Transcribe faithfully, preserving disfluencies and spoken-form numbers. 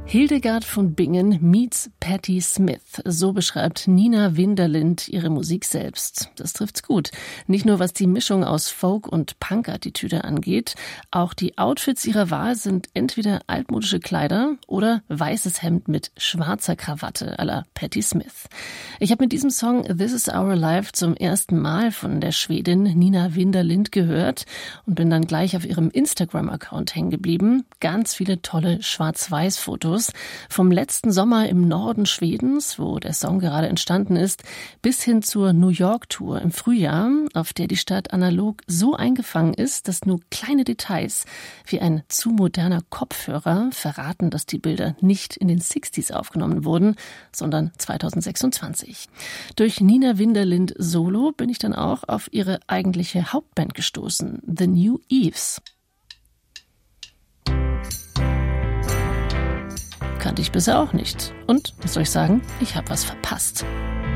Hildegard von Bingen meets Patti Smith. So beschreibt Nina Winderlind ihre Musik selbst. Das trifft's gut. Nicht nur was die Mischung aus Folk und Punk-Attitüde angeht, auch die Outfits ihrer Wahl sind entweder altmodische Kleider oder weißes Hemd mit schwarzer Krawatte à la Patti Smith. Ich habe mit diesem Song This Is Our Life zum ersten Mal von der Schwedin Nina Winderlind gehört und bin dann gleich auf ihrem Instagram-Account hängen geblieben. Ganz viele tolle Schwarz-Weiß-Fotos vom letzten Sommer im Norden Schwedens, wo der Song gerade entstanden ist, bis hin zur New York-Tour im Frühjahr, auf der die Stadt analog so eingefangen ist, dass nur kleine Details wie ein zu moderner Kopfhörer verraten, dass die Bilder nicht in den sechziger aufgenommen wurden, sondern zweitausendsechsundzwanzig. Durch Nina Winderlind Solo bin ich dann auch auf ihre eigentliche Hauptband gestoßen, The New Eves. Kannte ich bisher auch nicht. Und, was soll ich sagen, ich habe was verpasst.